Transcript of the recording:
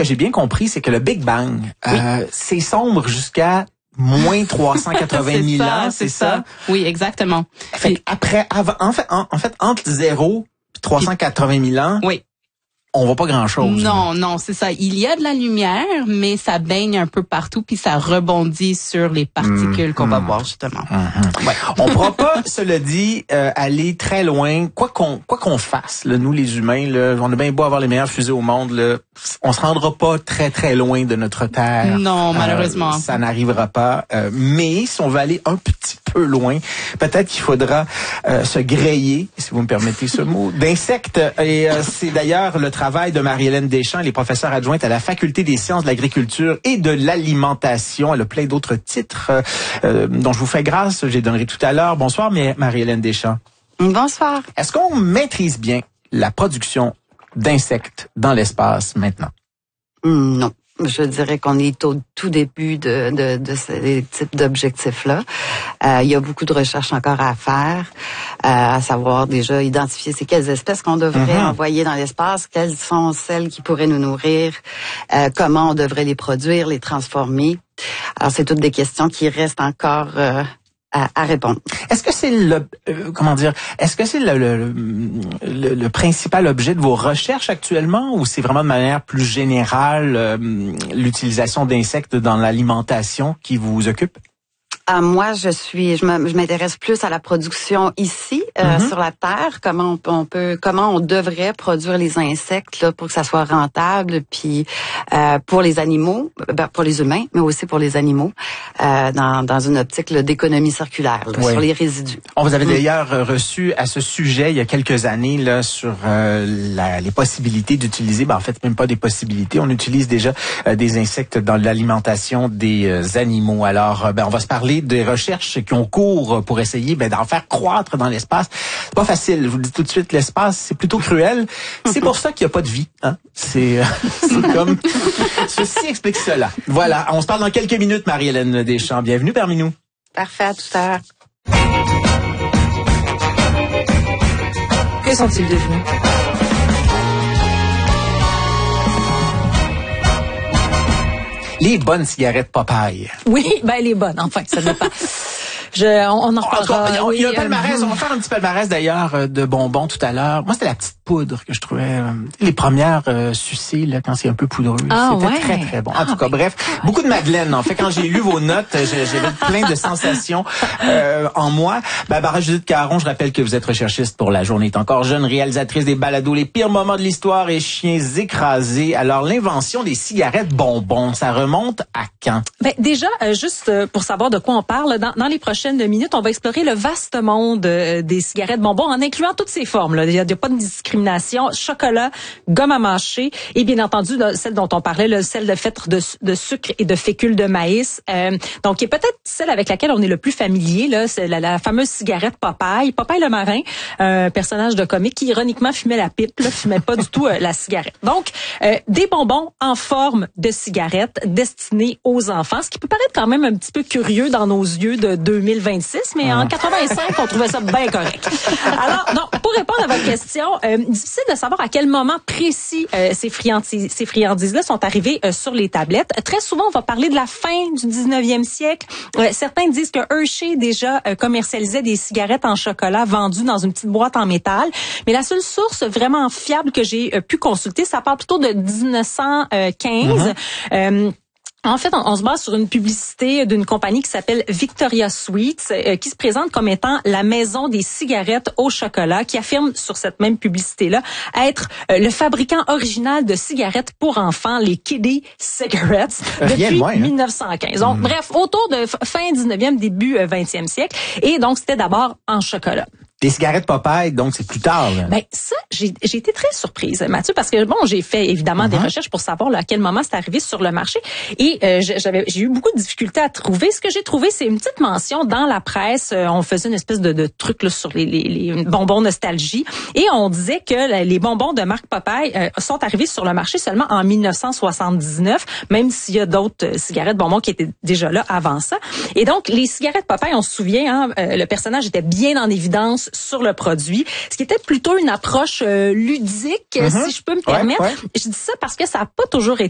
que j'ai bien compris, c'est que le Big Bang, c'est sombre jusqu'à moins 380 000 ans, c'est ça? Oui, exactement. Fait en fait, entre 0 et 380 000 ans, oui. On voit pas grand-chose. Non, c'est ça. Il y a de la lumière, mais ça baigne un peu partout, puis ça rebondit sur les particules qu'on va voir, justement. Ouais. On pourra pas, cela dit, aller très loin, quoi qu'on fasse, là, nous les humains, là, on a bien beau avoir les meilleures fusées au monde, là, on se rendra pas très très loin de notre Terre. Non, malheureusement. Ça n'arrivera pas. Mais si on veut aller un petit peu loin, peut-être qu'il faudra se griller, si vous me permettez ce mot, d'insectes. Et c'est d'ailleurs le travail de Marie-Hélène Deschamps. Elle est professeure adjointe à la Faculté des sciences de l'agriculture et de l'alimentation. Elle a plein d'autres titres dont je vous fais grâce. Je les donnerai tout à l'heure. Bonsoir, Marie-Hélène Deschamps. Bonsoir. Est-ce qu'on maîtrise bien la production d'insectes dans l'espace maintenant? Non. Je dirais qu'on est au tout début de ces types d'objectifs-là. Il y a beaucoup de recherches encore à faire, à savoir déjà identifier c'est quelles espèces qu'on devrait envoyer dans l'espace, quelles sont celles qui pourraient nous nourrir, comment on devrait les produire, les transformer. Alors, c'est toutes des questions qui restent encore à répondre. Est-ce que c'est est-ce que c'est le principal objet de vos recherches actuellement, ou c'est vraiment de manière plus générale l'utilisation d'insectes dans l'alimentation qui vous occupe? Moi, je m'intéresse plus à la production ici, sur la Terre. Comment on devrait produire les insectes là, pour que ça soit rentable, puis pour les animaux, pour les humains, mais aussi pour les animaux, dans une optique là, d'économie circulaire là, sur les résidus. On vous avait d'ailleurs reçu à ce sujet il y a quelques années là sur les possibilités d'utiliser, en fait même pas des possibilités, on utilise déjà des insectes dans l'alimentation des animaux. Alors, on va se parler des recherches qui ont cours pour essayer d'en faire croître dans l'espace. C'est pas facile, je vous le dis tout de suite, l'espace, c'est plutôt cruel. C'est pour ça qu'il n'y a pas de vie. Hein? C'est comme... Ceci explique cela. Voilà, on se parle dans quelques minutes, Marie-Hélène Deschamps. Bienvenue parmi nous. Parfait, à tout à l'heure. Que sont-ils devenus? Les bonnes cigarettes Popeye. Oui, les bonnes, enfin, ça dépend. On en reparlera. Il y a un palmarès, on va faire un petit palmarès d'ailleurs de bonbons tout à l'heure. Moi, c'était la petite poudre que je trouvais les premières sucées là quand c'est un peu poudreux. C'était très très bon. En tout cas, bref, beaucoup de madeleine. En fait, quand j'ai lu vos notes, j'avais plein de sensations en moi. Barbara Judith Caron, je rappelle que vous êtes recherchiste pour La Journée est encore jeune, réalisatrice des balados Les pires moments de l'histoire et Chiens écrasés. Alors, l'invention des cigarettes bonbons, ça remonte à quand? Déjà, juste pour savoir de quoi on parle, dans les prochaines minutes, on va explorer le vaste monde des cigarettes bonbons en incluant toutes ces formes. Là. Il n'y a pas de discrimination. Chocolat, gomme à mâcher et bien entendu celle dont on parlait, celle de faite de sucre et de fécule de maïs. Donc, qui est peut-être celle avec laquelle on est le plus familier. Là, c'est la fameuse cigarette Popeye. Popeye le marin, un personnage de comique qui ironiquement fumait la pipe, fumait pas du tout la cigarette. Donc, des bonbons en forme de cigarette destinés aux enfants, ce qui peut paraître quand même un petit peu curieux dans nos yeux de 2026, mais en 85, on trouvait ça bien correct. Alors, donc, pour répondre à votre question, difficile de savoir à quel moment précis ces friandises-là sont arrivées sur les tablettes. Très souvent, on va parler de la fin du 19e siècle. Certains disent que Hershey déjà commercialisait des cigarettes en chocolat vendues dans une petite boîte en métal, mais la seule source vraiment fiable que j'ai pu consulter, ça parle plutôt de 1915. En fait, on se base sur une publicité d'une compagnie qui s'appelle Victoria Sweets, qui se présente comme étant la maison des cigarettes au chocolat, qui affirme sur cette même publicité-là être le fabricant original de cigarettes pour enfants, les Kiddie Cigarettes, depuis 1915. Donc, bref, autour de fin 19e, début 20e siècle. Et donc, c'était d'abord en chocolat. Les cigarettes Popeye, donc c'est plus tard. Là. Ça, j'ai été très surprise, Mathieu, parce que j'ai fait évidemment des recherches pour savoir à quel moment c'est arrivé sur le marché, et j'ai eu beaucoup de difficultés à trouver. Ce que j'ai trouvé, c'est une petite mention dans la presse. On faisait une espèce de truc là, sur les bonbons nostalgie, et on disait que les bonbons de marque Popeye sont arrivés sur le marché seulement en 1979, même s'il y a d'autres cigarettes bonbons qui étaient déjà là avant ça. Et donc, les cigarettes Popeye, on se souvient, le personnage était bien en évidence sur le produit, ce qui était plutôt une approche ludique, si je peux me permettre. Je dis ça parce que ça n'a pas toujours été